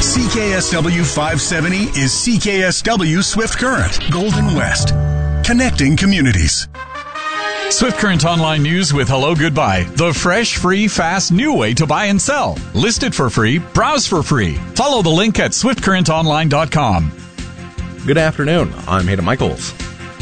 CKSW 570 is CKSW Swift Current, Golden West. Connecting communities. Swift Current Online News with Hello Goodbye. The fresh, free, fast, new way to buy and sell. List it for free. Browse for free. Follow the link at swiftcurrentonline.com. Good afternoon. I'm Hayden Michaels.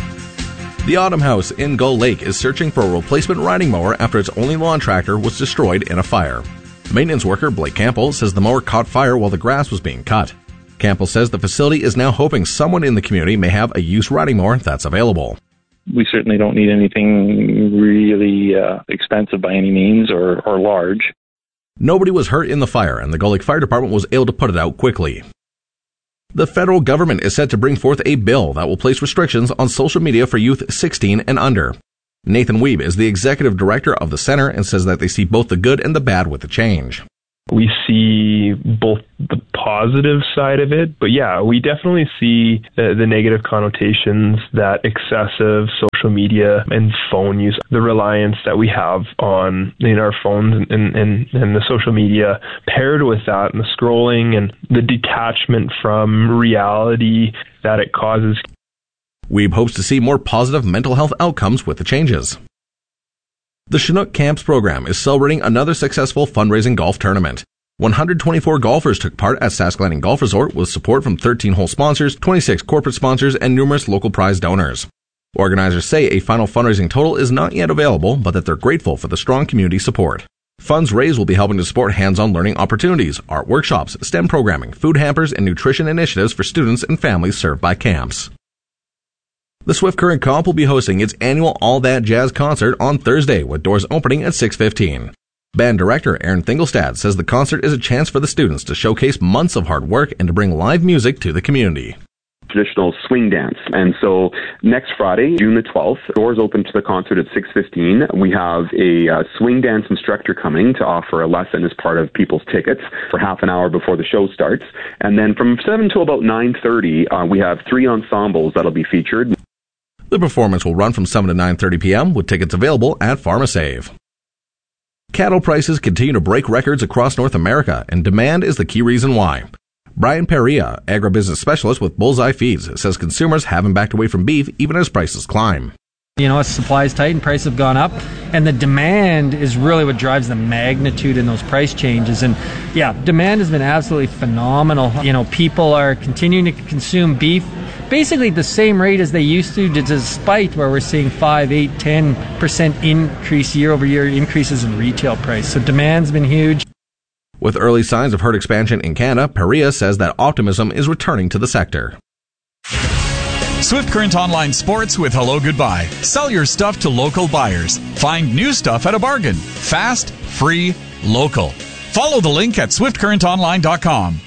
The Autumn House in Gull Lake is searching for a replacement riding mower after its only lawn tractor was destroyed in a fire. Maintenance worker Blake Campbell says the mower caught fire while the grass was being cut. Campbell says the facility is now hoping someone in the community may have a used riding mower that's available. We certainly don't need anything really expensive by any means or large. Nobody was hurt in the fire, and the Gull Lake Fire Department was able to put it out quickly. The federal government is set to bring forth a bill that will place restrictions on social media for youth 16 and under. Nathan Weeb is the executive director of the center and says that they see both the good and the bad with the change. We see both the positive side of it, but yeah, we definitely see the negative connotations that excessive social media and phone use, the reliance that we have on in our phones and the social media, paired with that and the scrolling and the detachment from reality that it causes. Weeb hopes to see more positive mental health outcomes with the changes. The Chinook Camps program is celebrating another successful fundraising golf tournament. 124 golfers took part at Sask Landing Golf Resort with support from 13 hole sponsors, 26 corporate sponsors, and numerous local prize donors. Organizers say a final fundraising total is not yet available, but that they're grateful for the strong community support. Funds raised will be helping to support hands-on learning opportunities, art workshops, STEM programming, food hampers, and nutrition initiatives for students and families served by camps. The Swift Current Comp will be hosting its annual All That Jazz concert on Thursday, with doors opening at 6:15. Band director Aaron Thingelstad says the concert is a chance for the students to showcase months of hard work and to bring live music to the community. Traditional swing dance. And so next Friday, June the 12th, doors open to the concert at 6:15. We have a swing dance instructor coming to offer a lesson as part of people's tickets for half an hour before the show starts. And then from 7 to about 9:30, we have 3 ensembles that'll be featured. The performance will run from 7 to 9:30 p.m. with tickets available at PharmaSave. Cattle prices continue to break records across North America, and demand is the key reason why. Brian Perea, agribusiness specialist with Bullseye Feeds, says consumers haven't backed away from beef even as prices climb. As supply is tight and prices have gone up, and the demand is really what drives the magnitude in those price changes. And yeah, demand has been absolutely phenomenal. People are continuing to consume beef basically the same rate as they used to, despite where we're seeing 5, 8, 10% increase year-over-year increases in retail price. So demand's been huge. With early signs of herd expansion in Canada, Perea says that optimism is returning to the sector. Swift Current Online Sports with Hello Goodbye. Sell your stuff to local buyers. Find new stuff at a bargain. Fast, free, local. Follow the link at swiftcurrentonline.com.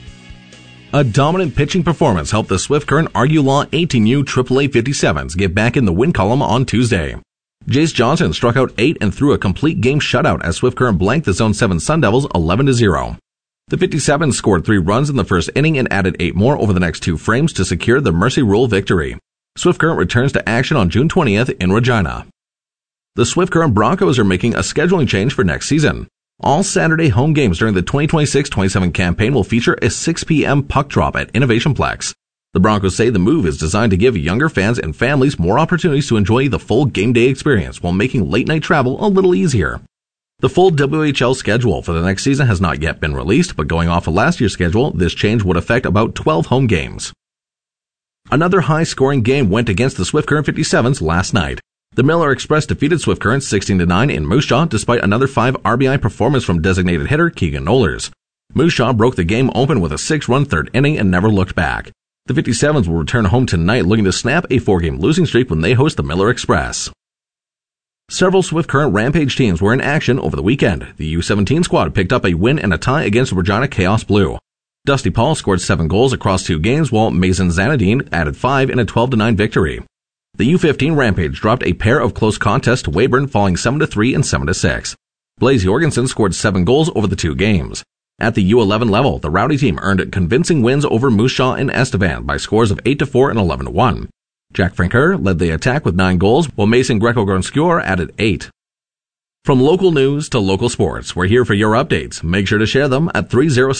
A dominant pitching performance helped the Swift Current Argue Law 18U AAA 57s get back in the win column on Tuesday. Jace Johnson struck out 8 and threw a complete game shutout as Swift Current blanked the Zone 7 Sun Devils 11-0. The 57s scored 3 runs in the first inning and added 8 more over the next 2 frames to secure the Mercy Rule victory. Swift Current returns to action on June 20th in Regina. The Swift Current Broncos are making a scheduling change for next season. All Saturday home games during the 2026-27 campaign will feature a 6 p.m. puck drop at Innovationplex. The Broncos say the move is designed to give younger fans and families more opportunities to enjoy the full game day experience while making late-night travel a little easier. The full WHL schedule for the next season has not yet been released, but going off of last year's schedule, this change would affect about 12 home games. Another high-scoring game went against the Swift Current 57s last night. The Miller Express defeated Swift Current 16-9 in Moose Jaw despite another 5 RBI performance from designated hitter Keegan Nollers. Moose Jaw broke the game open with a 6-run third inning and never looked back. The 57s will return home tonight looking to snap a 4-game losing streak when they host the Miller Express. Several Swift Current Rampage teams were in action over the weekend. The U17 squad picked up a win and a tie against Regina Chaos Blue. Dusty Paul scored 7 goals across 2 games while Mason Zanadine added 5 in a 12-9 victory. The U15 Rampage dropped a pair of close contests to Weyburn, falling 7-3 and 7-6. Blaze Jorgensen scored 7 goals over the 2 games. At the U11 level, the Rowdy team earned convincing wins over Moose Jaw and Estevan by scores of 8-4 and 11-1. Jack Franker led the attack with 9 goals, while Mason Greco-Gronskjor added 8. From local news to local sports, we're here for your updates. Make sure to share them at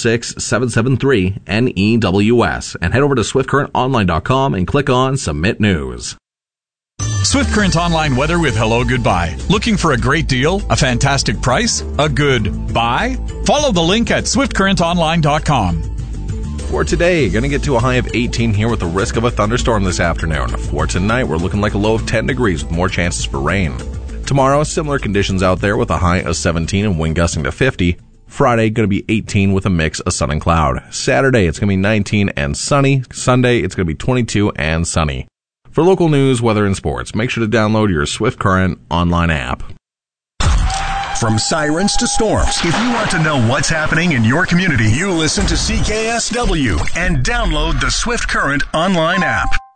306-773-NEWS and head over to SwiftCurrentOnline.com and click on Submit News. Swift Current Online weather with Hello Goodbye. Looking for a great deal? A fantastic price? A good buy? Follow the link at SwiftCurrentOnline.com. For today, going to get to a high of 18 here with the risk of a thunderstorm this afternoon. For tonight, we're looking like a low of 10 degrees with more chances for rain. Tomorrow, similar conditions out there with a high of 17 and wind gusting to 50. Friday, going to be 18 with a mix of sun and cloud. Saturday, it's going to be 19 and sunny. Sunday, it's going to be 22 and sunny. For local news, weather, and sports, make sure to download your Swift Current online app. From sirens to storms, if you want to know what's happening in your community, you listen to CKSW and download the Swift Current online app.